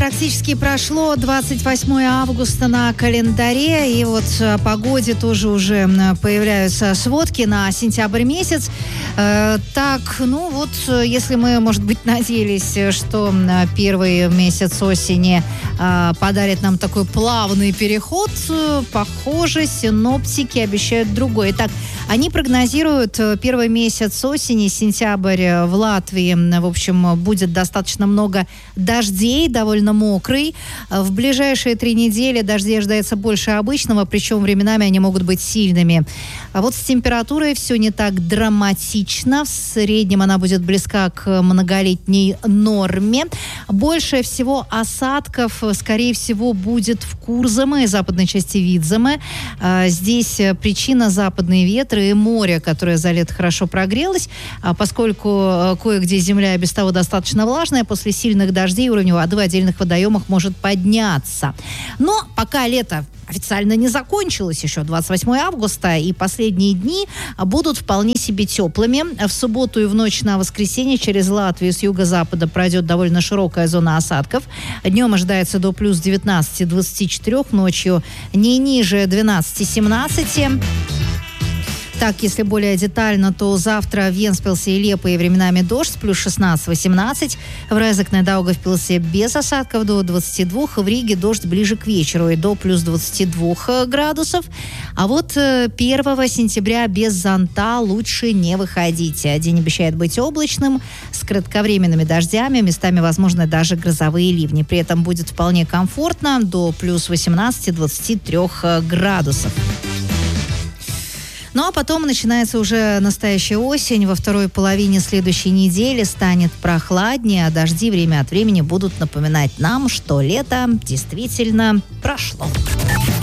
практически прошло 28 августа на календаре, и вот о погоде тоже уже появляются сводки на сентябрь месяц. Если мы, может быть, надеялись, что первый месяц осени подарит нам такой плавный переход, похоже, синоптики обещают другое. Итак, они прогнозируют первый месяц осени, сентябрь в Латвии, в общем, будет достаточно много дождей, довольно мокрый. В ближайшие 3 недели дождей ожидается больше обычного, причем временами они могут быть сильными. А вот с температурой все не так драматично. В среднем она будет близка к многолетней норме. Больше всего осадков, скорее всего, будет в Курзаме и западной части Видземе. Здесь причина западные ветры и море, которое за лето хорошо прогрелось, поскольку кое-где земля без того достаточно влажная, после сильных дождей уровень воды в отдельных водоемах может подняться. Но пока лето официально не закончилось, еще 28 августа, и последние дни будут вполне себе теплыми. В субботу и в ночь на воскресенье через Латвию с юго-запада пройдет довольно широкая зона осадков. Днем ожидается до плюс 19-24, ночью не ниже 12-17. Так, если более детально, то завтра в Вентспилсе и Лиепае временами дождь, плюс 16-18. В Резекне, Даугавпилсе без осадков до 22. В Риге дождь ближе к вечеру и до плюс 22 градусов. А вот 1 сентября без зонта лучше не выходите. День обещает быть облачным, с кратковременными дождями, местами возможны даже грозовые ливни. При этом будет вполне комфортно, до плюс 18-23 градусов. Ну а потом начинается уже настоящая осень. Во второй половине следующей недели станет прохладнее, а дожди время от времени будут напоминать нам, что лето действительно прошло.